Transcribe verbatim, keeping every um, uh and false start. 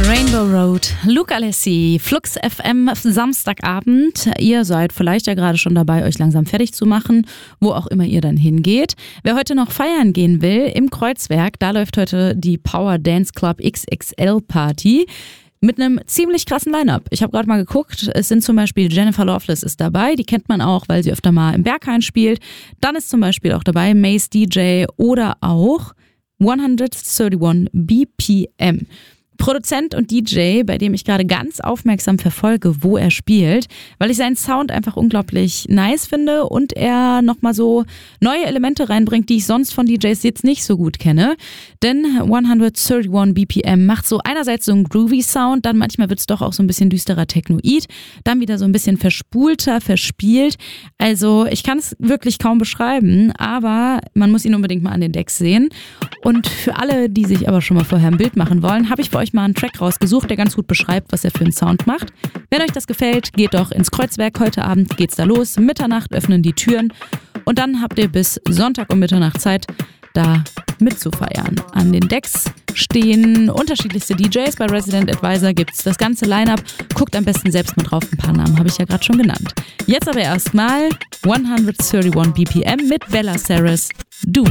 Rainbow Road, Luke Alessi, Flux F M, Samstagabend. Ihr seid vielleicht ja gerade schon dabei, euch langsam fertig zu machen, wo auch immer ihr dann hingeht. Wer heute noch feiern gehen will, im Kreuzwerk, da läuft heute die Power Dance Club X X L Party. Mit einem ziemlich krassen Line-Up. Ich habe gerade mal geguckt, es sind zum Beispiel Jennifer Loveless ist dabei, die kennt man auch, weil sie öfter mal im Berghain spielt. Dann ist zum Beispiel auch dabei Mace D J oder auch hunderteinunddreißig B P M. Produzent und D J, bei dem ich gerade ganz aufmerksam verfolge, wo er spielt, weil ich seinen Sound einfach unglaublich nice finde und er nochmal so neue Elemente reinbringt, die ich sonst von D Js jetzt nicht so gut kenne. Denn hunderteinunddreißig B P M macht so einerseits so einen groovy Sound, dann manchmal wird es doch auch so ein bisschen düsterer Technoid, dann wieder so ein bisschen verspulter, verspielt. Also ich kann es wirklich kaum beschreiben, aber man muss ihn unbedingt mal an den Decks sehen. Und für alle, die sich aber schon mal vorher ein Bild machen wollen, habe ich für euch mal einen Track rausgesucht, der ganz gut beschreibt, was er für einen Sound macht. Wenn euch das gefällt, geht doch ins Kreuzwerk. Heute Abend geht's da los. Mitternacht öffnen die Türen und dann habt ihr bis Sonntag um Mitternacht Zeit, da mitzufeiern. An den Decks stehen unterschiedlichste D Js. Bei Resident Advisor gibt's das ganze Line-Up. Guckt am besten selbst mal drauf. Ein paar Namen habe ich ja gerade schon genannt. Jetzt aber erstmal hunderteinunddreißig B P M mit Bella Saris. Du.